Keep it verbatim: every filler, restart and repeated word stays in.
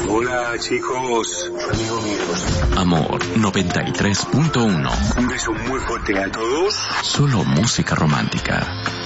Hola, chicos. Amigo míos. Amor noventa y tres punto uno. Un beso muy fuerte a todos. Solo música romántica.